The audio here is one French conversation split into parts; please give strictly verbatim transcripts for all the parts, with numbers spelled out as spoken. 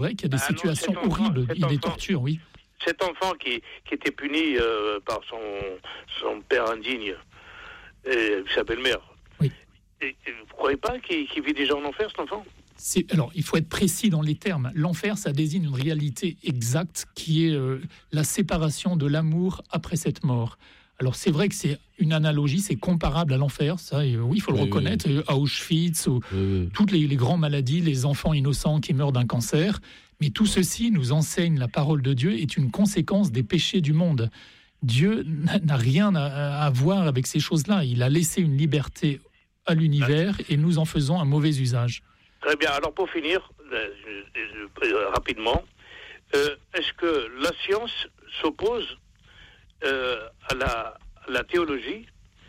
C'est vrai qu'il y a des ah situations non, horribles, enfant, il y a des enfant, tortures, oui. Cet enfant qui, qui était puni euh, par son, son père indigne, et sa belle-mère, oui. et, et vous ne croyez pas qu'il, qu'il vit déjà en enfer, cet enfant ? C'est, alors, il faut être précis dans les termes. L'enfer, ça désigne une réalité exacte qui est euh, la séparation de l'amour après cette mort. Alors, c'est vrai que c'est une analogie, c'est comparable à l'enfer, ça, et, euh, oui, il faut le oui, reconnaître, oui. à Auschwitz, ou, Oui, oui. toutes les, les grandes maladies, les enfants innocents qui meurent d'un cancer. Mais tout ceci nous enseigne la parole de Dieu est une conséquence des péchés du monde. Dieu n'a, n'a rien à, à voir avec ces choses-là. Il a laissé une liberté à l'univers et nous en faisons un mauvais usage. Très bien. Alors, pour finir, euh, euh, rapidement, euh, est-ce que la science s'oppose euh, à, la, à la théologie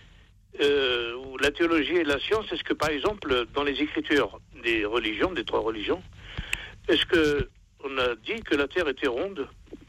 euh, ou la théologie et la science? Est-ce que, par exemple, dans les écritures des religions, des trois religions, est-ce que on a dit que la Terre était ronde?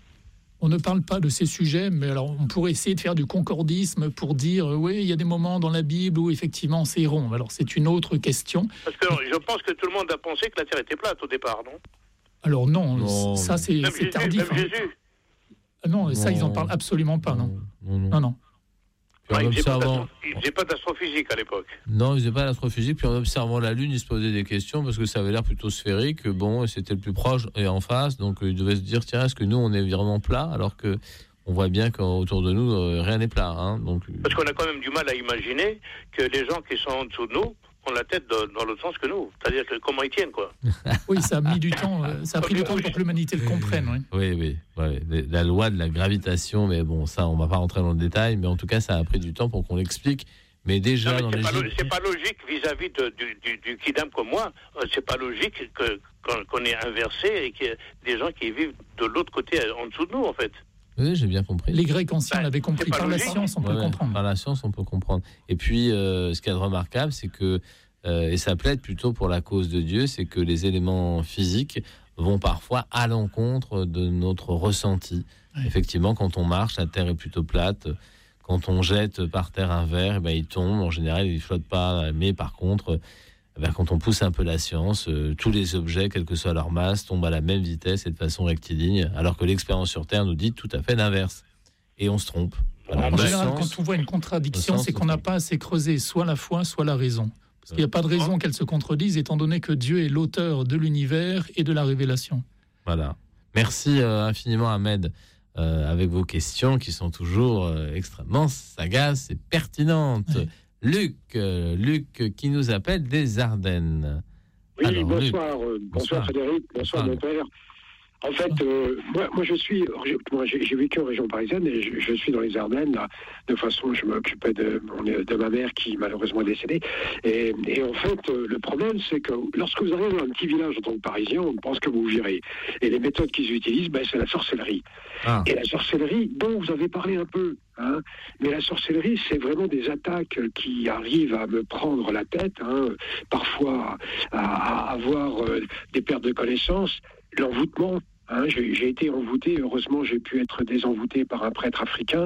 On ne parle pas de ces sujets, mais alors on pourrait essayer de faire du concordisme pour dire euh, oui, il y a des moments dans la Bible où effectivement c'est rond. Alors c'est une autre question. Parce que je pense que tout le monde a pensé que la Terre était plate au départ, non? Alors non, non ça c'est, même c'est Jésus, tardif. Même hein. Jésus. Non, non, ça ils en parlent absolument pas, non. Non, non. Non, non. Puis en Ouais, il faisait pas observant... d'astro- il faisait pas d'astrophysique à l'époque. Non, il faisait pas l'astrophysique. Puis en observant la Lune, il se posait des questions parce que ça avait l'air plutôt sphérique. Bon, c'était le plus proche et en face. Donc il devait se dire, tiens, est-ce que nous, on est vraiment plat? Alors que on voit bien qu'autour de nous, euh, rien n'est plat. Hein, donc... Parce qu'on a quand même du mal à imaginer que les gens qui sont en dessous de nous ont la tête de, dans l'autre sens que nous. C'est-à-dire que comment ils tiennent, quoi. Oui, ça a mis du temps. euh, Ça a pris du temps pour que l'humanité le comprenne. Oui. Oui, oui, oui. La loi de la gravitation, mais bon, ça, on va pas rentrer dans le détail. Mais en tout cas, ça a pris du temps pour qu'on l'explique. Mais déjà, Non, mais dans c'est, les pas lo- Égyptes- c'est pas logique vis-à-vis de, du, du, du kidam comme moi. Euh, C'est pas logique que, qu'on, qu'on ait inversé et qu'il y ait des gens qui vivent de l'autre côté, en dessous de nous, en fait. Oui, j'ai bien compris. Les Grecs anciens Ben, l'avaient compris. c'est pas Par la logique. science, on peut Ouais, le ouais, comprendre. Par la science, on peut comprendre. Et puis, euh, ce qui est remarquable, c'est que, euh, et ça plaide plutôt pour la cause de Dieu, c'est que les éléments physiques vont parfois à l'encontre de notre ressenti. Ouais. Effectivement, quand on marche, la terre est plutôt plate. Quand on jette par terre un verre, eh ben, il tombe. En général, il ne flotte pas. Mais par contre, eh ben, quand on pousse un peu la science, euh, tous les objets, quelle que soit leur masse, tombent à la même vitesse et de façon rectiligne, alors que l'expérience sur Terre nous dit tout à fait l'inverse. Et on se trompe. Voilà, En général, sens, quand on voit une contradiction, sens, c'est qu'on n'a pas assez creusé soit la foi, soit la raison. Parce qu'il n'y a pas de raison qu'elles se contredisent, étant donné que Dieu est l'auteur de l'univers et de la révélation. Voilà. Merci euh, infiniment, Ahmed, euh, avec vos questions qui sont toujours euh, extrêmement sagaces et pertinentes. Oui. Luc, euh, Luc qui nous appelle des Ardennes. Oui, Alors, bonsoir, Luc, euh, bonsoir, bonsoir Frédéric, bonsoir, bonsoir mon père. En fait, euh, moi, moi, je suis, moi, j'ai, j'ai vécu en région parisienne et je, je suis dans les Ardennes. Là, de façon, je m'occupais de, de ma mère qui malheureusement est décédée. Et, et en fait, euh, le problème, c'est que lorsque vous arrivez dans un petit village en tant que Parisien, on pense que vous virez. Et les méthodes qu'ils utilisent, ben, c'est la sorcellerie. Ah. Et la sorcellerie, dont vous avez parlé un peu. Hein, mais la sorcellerie, c'est vraiment des attaques qui arrivent à me prendre la tête, hein, parfois à, à avoir euh, des pertes de connaissances, l'envoûtement. Hein, j'ai, j'ai été envoûté, heureusement j'ai pu être désenvoûté par un prêtre africain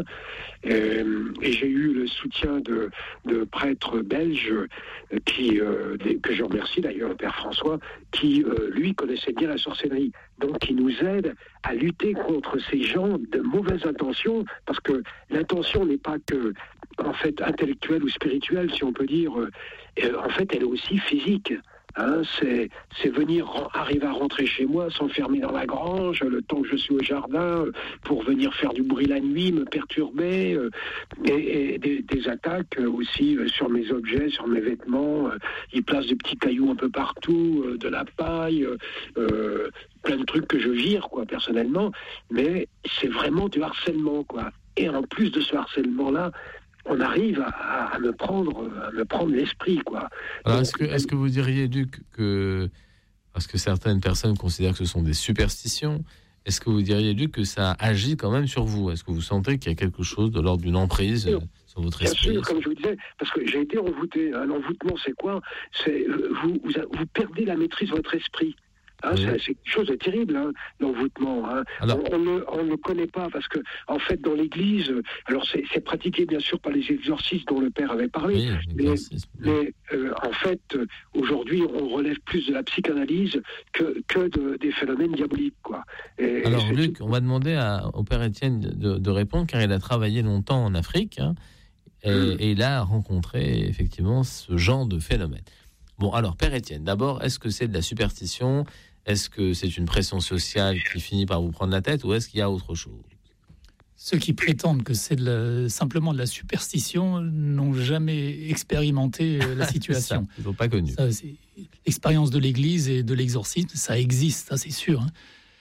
euh, et j'ai eu le soutien de, de prêtres belges euh, qui, euh, des, que je remercie d'ailleurs, le père François, qui euh, lui connaissait bien la sorcellerie, donc qui nous aide à lutter contre ces gens de mauvaises intentions, parce que l'intention n'est pas que en fait intellectuelle ou spirituelle, si on peut dire, euh, en fait elle est aussi physique. Hein, c'est, c'est venir arriver à rentrer chez moi, s'enfermer dans la grange, le temps que je suis au jardin, pour venir faire du bruit la nuit, me perturber, euh, et, et des, des attaques aussi euh, sur mes objets, sur mes vêtements. Euh, ils placent des petits cailloux un peu partout, euh, de la paille, euh, plein de trucs que je vire, quoi, personnellement. Mais c'est vraiment du harcèlement, quoi. Et en plus de ce harcèlement-là, on arrive à, à me prendre, à me prendre l'esprit, quoi. Alors, est-ce que, est-ce que vous diriez, Luc, que parce que certaines personnes considèrent que ce sont des superstitions, est-ce que vous diriez, Luc, que ça agit quand même sur vous? Est-ce que vous sentez qu'il y a quelque chose de l'ordre d'une emprise Bien sûr. Sur votre esprit? Bien sûr, comme je vous disais, parce que j'ai été envoûté. Un envoûtement, c'est quoi? C'est vous, vous, vous perdez la maîtrise de votre esprit. Hein, oui. c'est, c'est quelque chose de terrible, hein, l'envoûtement. Hein. Alors, on, on, ne, on ne le connaît pas parce que, en fait, dans l'Église, alors c'est, c'est pratiqué bien sûr par les exorcistes dont le Père avait parlé, oui, mais, oui. mais euh, en fait, aujourd'hui, on relève plus de la psychanalyse que, que de, des phénomènes diaboliques, quoi. Et, Alors, et Luc, on va demander à, au Père Étienne de, de répondre, car il a travaillé longtemps en Afrique, hein, et, mmh. et il a rencontré effectivement ce genre de phénomène. Bon, alors, Père Étienne, d'abord, est-ce que c'est de la superstition ? Est-ce que c'est une pression sociale qui finit par vous prendre la tête, ou est-ce qu'il y a autre chose ? Ceux qui prétendent que c'est de la, simplement de la superstition n'ont jamais expérimenté la situation. ça, ils n'ont pas connu. Ça, c'est, l'expérience de l'Église et de l'exorcisme, ça existe, ça c'est sûr. Hein.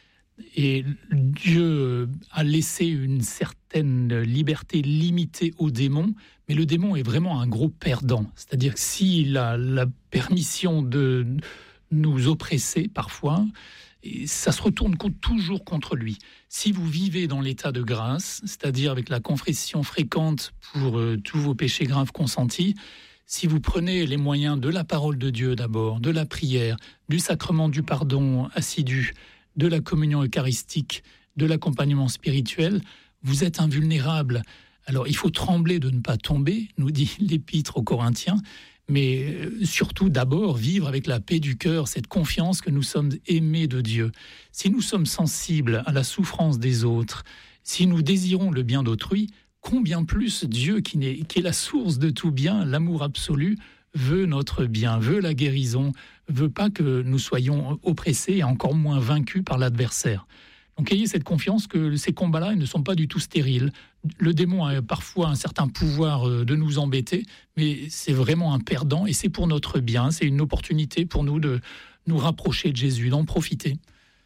Et Dieu a laissé une certaine liberté limitée aux démons, mais le démon est vraiment un gros perdant. C'est-à-dire que s'il a la permission de nous oppresser parfois, ça se retourne toujours contre lui. Si vous vivez dans l'état de grâce, c'est-à-dire avec la confession fréquente pour euh, tous vos péchés graves consentis, si vous prenez les moyens de la parole de Dieu d'abord, de la prière, du sacrement du pardon assidu, de la communion eucharistique, de l'accompagnement spirituel, vous êtes invulnérable. Alors il faut trembler de ne pas tomber, nous dit l'Épître aux Corinthiens, mais surtout d'abord vivre avec la paix du cœur, cette confiance que nous sommes aimés de Dieu. Si nous sommes sensibles à la souffrance des autres, si nous désirons le bien d'autrui, combien plus Dieu, qui est, qui est la source de tout bien, l'amour absolu, veut notre bien, veut la guérison, veut pas que nous soyons oppressés et encore moins vaincus par l'adversaire. Donc ayez cette confiance que ces combats-là ils ne sont pas du tout stériles. Le démon a parfois un certain pouvoir de nous embêter, mais c'est vraiment un perdant et c'est pour notre bien. C'est une opportunité pour nous de nous rapprocher de Jésus, d'en profiter.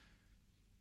Luc ?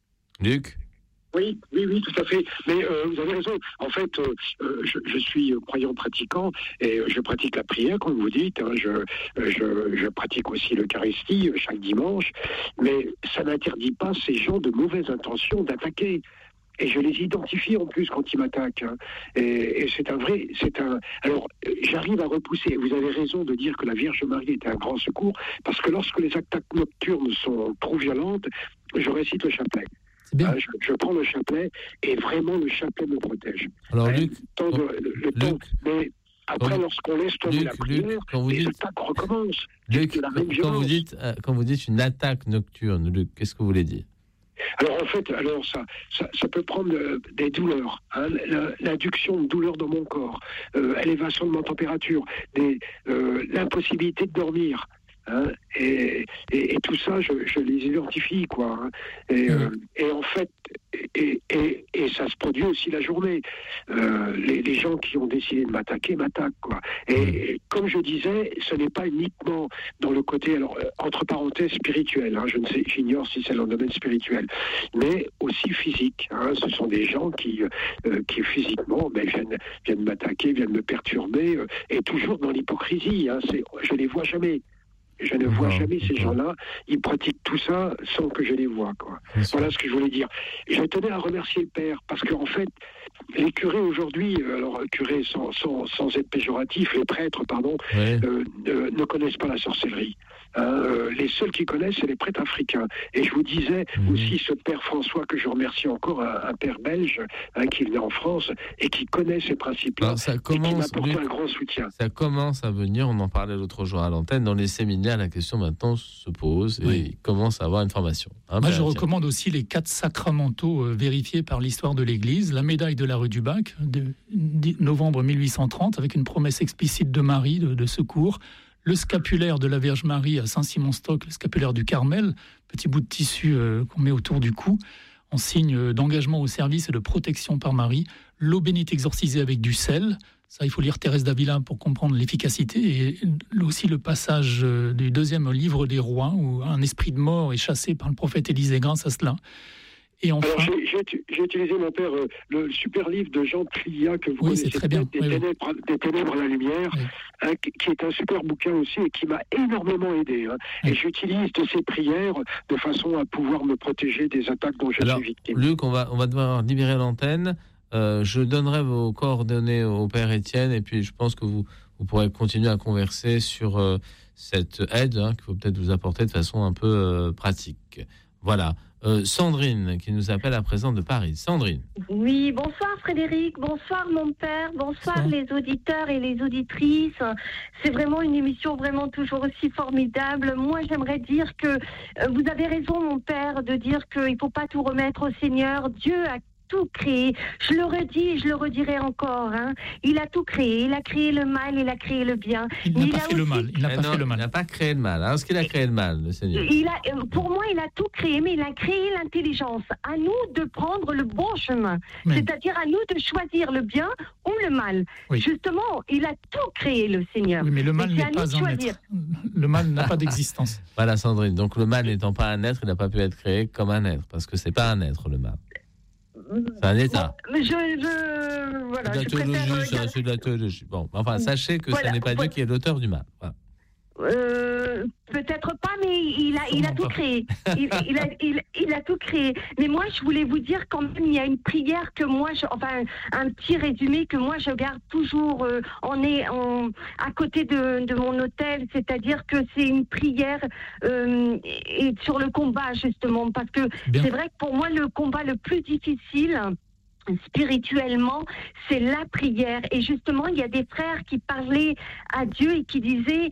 Oui, oui, oui, tout à fait. Mais euh, vous avez raison. En fait, euh, je, je suis croyant pratiquant et je pratique la prière, comme vous dites. Hein, je, je, je pratique aussi l'Eucharistie chaque dimanche. Mais ça n'interdit pas ces gens de mauvaises intentions d'attaquer. Et je les identifie en plus quand ils m'attaquent. Hein. Et, et c'est un vrai, c'est un. Alors, j'arrive à repousser. Vous avez raison de dire que la Vierge Marie est un grand secours, parce que lorsque les attaques nocturnes sont trop violentes, je récite le chapelet. Bien. Je, je prends le chapelet et vraiment le chapelet me protège. Alors, Luc, le temps de, le, le Luc, temps, mais après, quand, lorsqu'on laisse tomber Luc, la prière, Luc, quand vous les dites, attaques recommencent. Luc, de la même quand, vous violence. dites, quand vous dites une attaque nocturne, Luc, qu'est-ce que vous voulez dire ? Alors en fait, alors ça, ça, ça peut prendre euh, des douleurs, hein, la, l'induction de douleurs dans mon corps, euh, élévation de ma température, des, euh, l'impossibilité de dormir. Hein, et, et, et tout ça, je, je les identifie, quoi. Hein, et, euh, et en fait, et, et, et ça se produit aussi la journée. Euh, les, les gens qui ont décidé de m'attaquer m'attaquent, quoi. Et, et comme je disais, ce n'est pas uniquement dans le côté, alors euh, entre parenthèses spirituel. Hein, je ne sais, j'ignore si c'est dans le domaine spirituel, mais aussi physique. Hein, ce sont des gens qui, euh, qui physiquement, ben, viennent, viennent m'attaquer, viennent me perturber, euh, et toujours dans l'hypocrisie. Hein, c'est, je les vois jamais. Je ne vois jamais ces gens-là. Ils pratiquent tout ça sans que je les vois, quoi. Voilà ce que je voulais dire. Je tenais à remercier le Père parce qu'en fait, les curés aujourd'hui, alors curés sans, sans, sans être péjoratifs, les prêtres, pardon, ouais. euh, euh, ne connaissent pas la sorcellerie. Euh, les seuls qui connaissent, c'est les prêtres africains. Et je vous disais mmh. aussi ce Père François, que je remercie encore, un, un Père belge hein, qui venait en France et qui connaît ces principes-là. Alors, ça commence, et qui m'apporte lui, un grand soutien. Ça commence à venir, on en parlait l'autre jour à l'antenne, dans les séminaires, la question maintenant se pose et oui. il commence à avoir une formation. Hein, Moi, je recommande aussi les quatre sacramentaux euh, vérifiés par l'histoire de l'Église. La médaille de la rue du Bac, de, de novembre mille huit cent trente, avec une promesse explicite de Marie, de, de secours. Le scapulaire de la Vierge Marie à Saint-Simon-Stock, le scapulaire du Carmel, petit bout de tissu euh, qu'on met autour du cou, en signe d'engagement au service et de protection par Marie. L'eau bénite exorcisée avec du sel. Ça, il faut lire Thérèse d'Avila pour comprendre l'efficacité. Et aussi le passage du deuxième livre des rois, où un esprit de mort est chassé par le prophète Élisée grâce à cela. Et enfin... Alors, j'ai, j'ai, j'ai utilisé, mon père, euh, le super livre de Jean Trillat, que vous oui, connaissez, c'est très bien. Des, oui, ténèbres, oui. des ténèbres à la lumière, oui. hein, qui, qui est un super bouquin aussi et qui m'a énormément aidé. Hein. Oui. Et j'utilise de ces prières de façon à pouvoir me protéger des attaques dont je Alors, suis victime. Luc, on va, on va devoir libérer l'antenne. Euh, je donnerai vos coordonnées au Père Étienne et puis je pense que vous, vous pourrez continuer à converser sur, euh, cette aide hein, qu'il faut peut-être vous apporter de façon un peu euh, pratique. Voilà. Euh, Sandrine, qui nous appelle à présent de Paris. Sandrine. Oui, bonsoir Frédéric, bonsoir mon père, bonsoir les auditeurs et les auditrices. C'est vraiment une émission vraiment toujours aussi formidable. Moi, j'aimerais dire que euh, vous avez raison, mon père, de dire qu'il ne faut pas tout remettre au Seigneur. Dieu a tout créé. Je le redis et je le redirai encore. Hein. Il a tout créé. Il a créé le mal, il a créé le bien. Il n'a pas fait aussi... le mal. Il n'a pas non, fait le mal. Il n'a pas créé le mal. Alors, est-ce qu'il a créé le mal, le Seigneur ? Il a, pour moi, il a tout créé, mais il a créé l'intelligence. À nous de prendre le bon chemin. Mais... C'est-à-dire à nous de choisir le bien ou le mal. Oui. Justement, il a tout créé, le Seigneur. Oui, mais le mal n'est pas un être. Le mal n'a pas d'existence. Voilà, Sandrine. Donc, le mal n'étant pas un être, il n'a pas pu être créé comme un être, parce que c'est pas un être, le mal. C'est un état. Bon, je, je, voilà, c'est de la théologie, ça, c'est de la théologie. Bon, enfin, sachez que voilà, ce n'est pas voilà. Dieu qui est l'auteur du mal. Voilà. Euh, peut-être pas, mais il a, il a tout créé. Il, il, a, il, il a tout créé. Mais moi, je voulais vous dire quand même, il y a une prière que moi, je, enfin, un petit résumé que moi, je garde toujours euh, en, en, à côté de, de mon hôtel, c'est-à-dire que c'est une prière euh, et sur le combat, justement, parce que Bien. C'est vrai que pour moi, le combat le plus difficile, spirituellement, c'est la prière. Et justement, il y a des frères qui parlaient à Dieu et qui disaient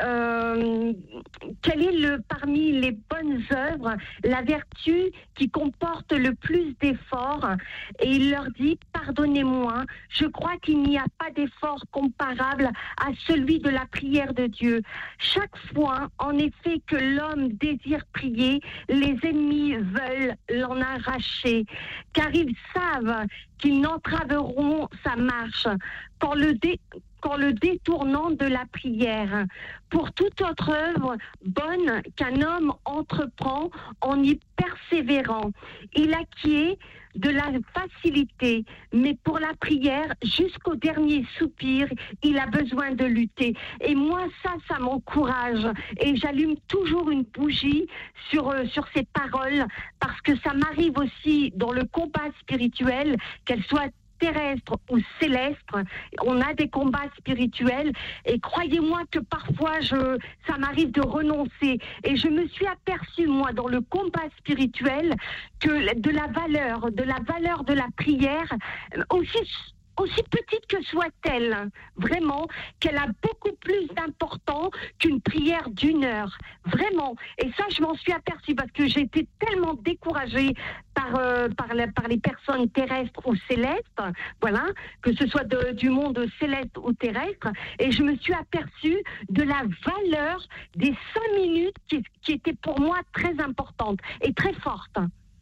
euh, quelle est le, parmi les bonnes œuvres la vertu qui comporte le plus d'efforts, et il leur dit pardonnez-moi, je crois qu'il n'y a pas d'effort comparable à celui de la prière de Dieu. Chaque fois en effet que l'homme désire prier, les ennemis veulent l'en arracher, car ils savent qu'ils n'entraveront sa marche qu'en le, dé, qu'en le détournant de la prière. Pour toute autre œuvre bonne qu'un homme entreprend en y persévérant, il acquiert de la facilité, mais pour la prière, jusqu'au dernier soupir, il a besoin de lutter. Et moi, ça, ça m'encourage. Et j'allume toujours une bougie sur, euh, sur ces paroles, parce que ça m'arrive aussi dans le combat spirituel, qu'elle soit terrestre ou céleste, on a des combats spirituels, et croyez-moi que parfois je, ça m'arrive de renoncer, et je me suis aperçue moi dans le combat spirituel que de la valeur, de la valeur de la prière, aussi aussi petite que soit-elle, vraiment, qu'elle a beaucoup plus d'importance qu'une prière d'une heure, vraiment. Et ça, je m'en suis aperçue parce que j'ai été tellement découragée par, euh, par, la, par les personnes terrestres ou célestes, voilà, que ce soit de, du monde céleste ou terrestre, et je me suis aperçue de la valeur des cinq minutes qui, qui étaient pour moi très importantes et très fortes.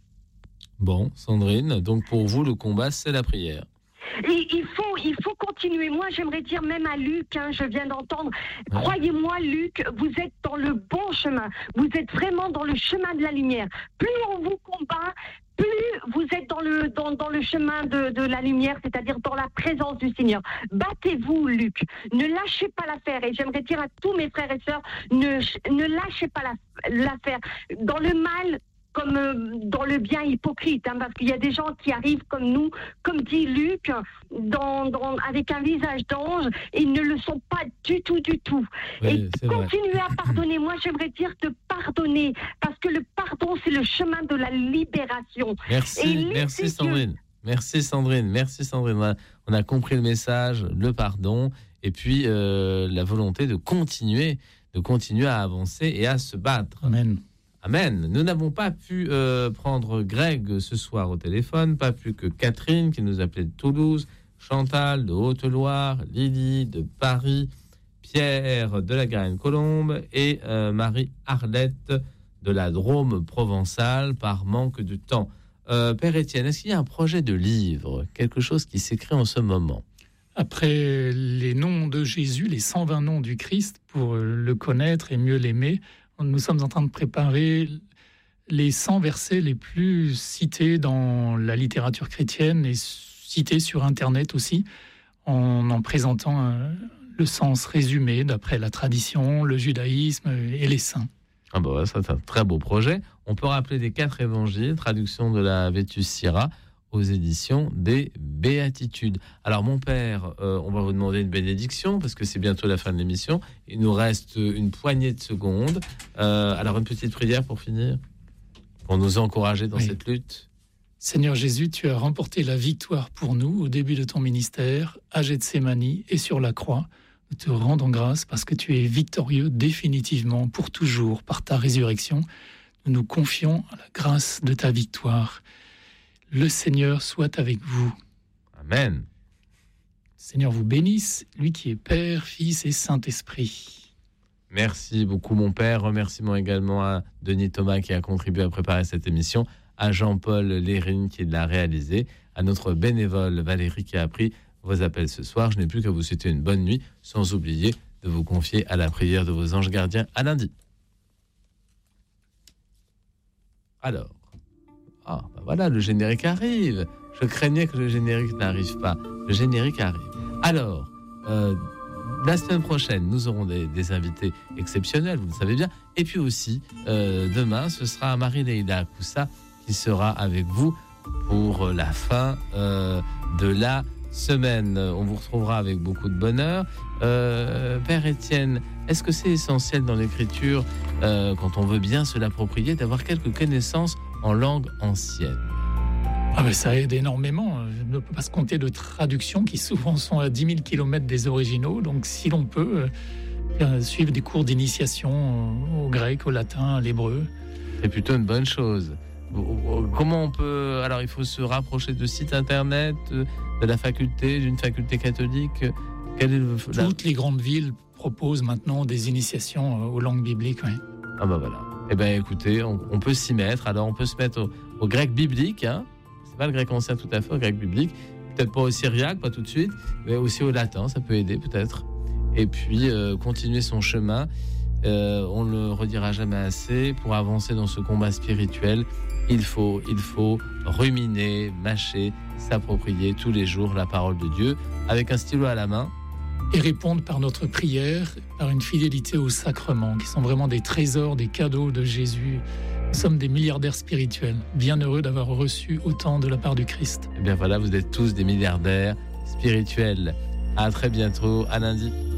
Bon, Sandrine, donc pour vous, le combat, c'est la prière. Et il faut, il faut continuer. Moi, j'aimerais dire même à Luc, hein, je viens d'entendre, ouais. Croyez-moi, Luc, vous êtes dans le bon chemin. Vous êtes vraiment dans le chemin de la lumière. Plus on vous combat, plus vous êtes dans le, dans, dans le chemin de, de la lumière, c'est-à-dire dans la présence du Seigneur. Battez-vous, Luc. Ne lâchez pas l'affaire. Et j'aimerais dire à tous mes frères et sœurs, ne, ne lâchez pas la, l'affaire. Dans le mal, comme euh, dans le bien hypocrite, hein, parce qu'il y a des gens qui arrivent comme nous, comme dit Luc, dans, dans, avec un visage d'ange, et ils ne le sont pas du tout, du tout. Oui, et continuez à pardonner. Moi, j'aimerais dire de pardonner, parce que le pardon, c'est le chemin de la libération. Merci, merci Sandrine. Merci Sandrine, merci Sandrine. On a, on a compris le message, le pardon, et puis euh, la volonté de continuer, de continuer à avancer et à se battre. Amen. Amen. Nous n'avons pas pu euh, prendre Greg ce soir au téléphone, pas plus que Catherine qui nous appelait de Toulouse, Chantal de Haute-Loire, Lydie de Paris, Pierre de la Garenne-Colombe et euh, Marie-Arlette de la Drôme provençale par manque de temps. Euh, Père Étienne, est-ce qu'il y a un projet de livre, quelque chose qui s'écrit en ce moment ? Après les noms de Jésus, les cent vingt noms du Christ, pour le connaître et mieux l'aimer, nous sommes en train de préparer les cent versets les plus cités dans la littérature chrétienne et cités sur Internet aussi, en en présentant euh, le sens résumé d'après la tradition, le judaïsme et les saints. Ah bah ça, c'est un très beau projet. On peut rappeler les quatre évangiles, traduction de la Vetus Syrah, aux éditions des Béatitudes. Alors mon père, euh, on va vous demander une bénédiction parce que c'est bientôt la fin de l'émission. Il nous reste une poignée de secondes. Euh, alors une petite prière pour finir, pour nous encourager dans oui. cette lutte. Seigneur Jésus, tu as remporté la victoire pour nous au début de ton ministère, à Gethsémani et sur la croix. Nous te rendons grâce parce que tu es victorieux définitivement pour toujours par ta résurrection. Nous nous confions à la grâce de ta victoire. Le Seigneur soit avec vous. Amen. Seigneur vous bénisse, lui qui est Père, Fils et Saint-Esprit. Merci beaucoup mon Père. Remerciements également à Denis Thomas qui a contribué à préparer cette émission, à Jean-Paul Lérine qui l'a réalisé, à notre bénévole Valérie qui a pris vos appels ce soir. Je n'ai plus qu'à vous souhaiter une bonne nuit, sans oublier de vous confier à la prière de vos anges gardiens à lundi. Alors, ah, ben voilà, le générique arrive. Je craignais que le générique n'arrive pas. Le générique arrive. Alors, euh, la semaine prochaine, nous aurons des, des invités exceptionnels, vous le savez bien. Et puis aussi, euh, demain, ce sera Marie-Leïla Koussa qui sera avec vous pour la fin euh, de la semaine. On vous retrouvera avec beaucoup de bonheur. Euh, Père Étienne, est-ce que c'est essentiel dans l'écriture, euh, quand on veut bien se l'approprier, d'avoir quelques connaissances en langue ancienne? Ah ben ça aide énormément. Je ne peux pas se compter de traductions qui souvent sont à dix mille kilomètres des originaux. Donc si l'on peut euh, suivre des cours d'initiation au grec, au latin, à l'hébreu. C'est plutôt une bonne chose. Comment on peut... Alors il faut se rapprocher de sites internet, de la faculté, d'une faculté catholique. Quel est le... Toutes les grandes villes proposent maintenant des initiations aux langues bibliques. Oui. Ah ben voilà. Eh bien écoutez, on, on peut s'y mettre. Alors on peut se mettre au, au grec biblique, hein. C'est pas le grec ancien tout à fait, au grec biblique. Peut-être pas au syriaque, pas tout de suite, mais aussi au latin, ça peut aider peut-être. Et puis euh, continuer son chemin, euh, on le redira jamais assez, pour avancer dans ce combat spirituel, il faut, il faut ruminer, mâcher, s'approprier tous les jours la parole de Dieu, avec un stylo à la main. Et répondre par notre prière, par une fidélité aux sacrements, qui sont vraiment des trésors, des cadeaux de Jésus. Nous sommes des milliardaires spirituels, bien heureux d'avoir reçu autant de la part du Christ. Et bien voilà, vous êtes tous des milliardaires spirituels. À très bientôt, à lundi.